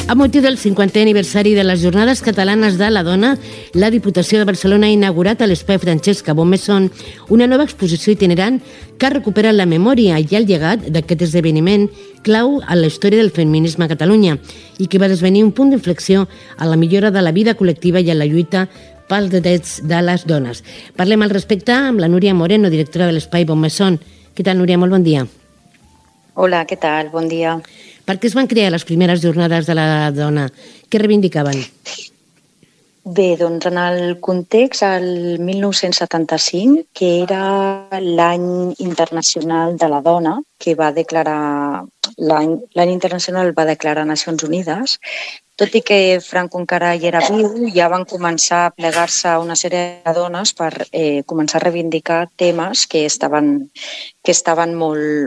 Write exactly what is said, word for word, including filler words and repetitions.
A motiu del cinquantè aniversari de les Jornades Catalanes de la Dona, la Diputació de Barcelona ha inaugurat a l'Espai Francesca Bonmesson una nova exposició itinerant que recupera la memòria i el llegat d'aquest esdeveniment clau en la història del feminisme a Catalunya i que va esdevenir un punt d'inflexió en la millora de la vida col·lectiva i en la lluita pels drets de les dones. Parlem al respecte amb la Núria Moreno, directora de l'Espai Bonmesson. Què tal, Núria? Molt bon dia. Hola, què tal? Bon dia. Per què es van crear les primeres jornades de la dona? Què reivindicaven? Bé, doncs en el context, el mil nou-cents setanta-cinc, que era l'any internacional de la dona, que va declarar, l'any l'any internacional va declarar Nacions Unides, tot i que Franco encara hi era viu, ja van començar a plegar-se una sèrie de dones per eh, començar a reivindicar temes que estaven, que estaven molt,